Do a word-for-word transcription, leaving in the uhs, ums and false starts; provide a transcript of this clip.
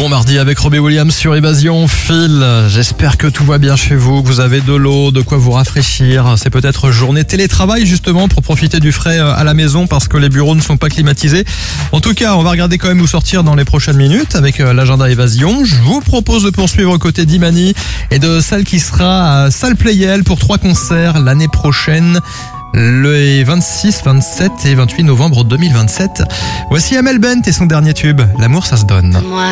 Bon mardi avec Robbie Williams sur Évasion. Phil, j'espère que tout va bien chez vous, que vous avez de l'eau, de quoi vous rafraîchir. C'est peut-être journée télétravail justement pour profiter du frais à la maison parce que les bureaux ne sont pas climatisés. En tout cas, on va regarder quand même où sortir dans les prochaines minutes avec l'agenda Évasion. Je vous propose de poursuivre aux côtés d'Imani et de celle qui sera à Salle Playel pour trois concerts l'année prochaine. Le vingt-six, vingt-sept et vingt-huit novembre deux mille vingt-sept. Voici Amel Bent et son dernier tube, L'amour ça se donne.